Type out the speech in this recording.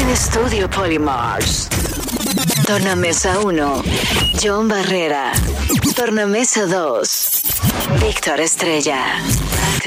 Estudio Polymars. Tornamesa 1, John Barrera. Tornamesa 2, Víctor Estrella.